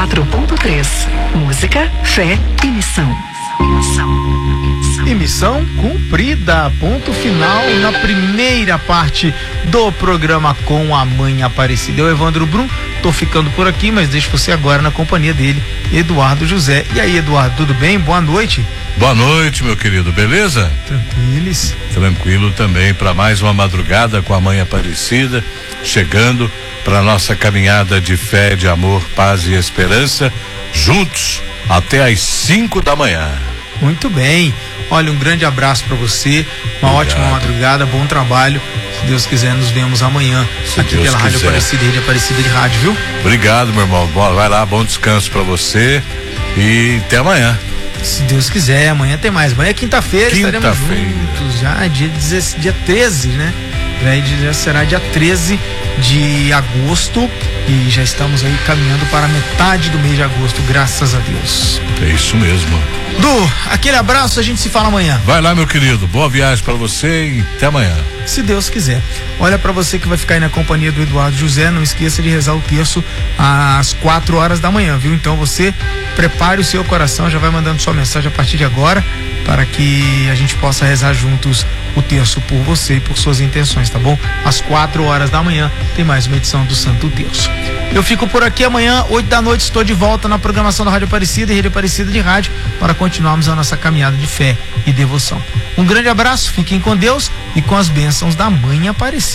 104.3. Música, fé e missão. E missão cumprida, ponto final na primeira parte do programa com a Mãe Aparecida. Eu, Evandro Brum, tô ficando por aqui, mas deixo você agora na companhia dele, Eduardo José. E aí, Eduardo, tudo bem? Boa noite. Boa noite, meu querido, beleza? Tranquilos. Tranquilo também para mais uma madrugada com a Mãe Aparecida, chegando para nossa caminhada de fé, de amor, paz e esperança, juntos até às 5 da manhã. Muito bem. Olha, um grande abraço para você, uma ótima madrugada, bom trabalho. Se Deus quiser, nos vemos amanhã aqui pela Rádio Aparecida e Rede Aparecida de Rádio, viu? Obrigado, meu irmão. Vai lá, bom descanso para você e até amanhã. Se Deus quiser, amanhã tem mais. Amanhã é quinta-feira, estaremos juntos já, dia 13, né? Já será dia 13 de agosto e já estamos aí caminhando para a metade do mês de agosto, graças a Deus. É isso mesmo. Du, aquele abraço, a gente se fala amanhã. Vai lá, meu querido, boa viagem para você e até amanhã. Se Deus quiser. Olha, para você que vai ficar aí na companhia do Eduardo José, não esqueça de rezar o terço às 4 horas da manhã, viu? Então você prepare o seu coração, já vai mandando sua mensagem a partir de agora, para que a gente possa rezar juntos o terço por você e por suas intenções, tá bom? Às 4 horas da manhã tem mais uma edição do Santo Terço. Eu fico por aqui amanhã, 8 da noite, estou de volta na programação da Rádio Aparecida e Rede Aparecida de Rádio para continuarmos a nossa caminhada de fé e devoção. Um grande abraço, fiquem com Deus e com as bênçãos da Mãe Aparecida.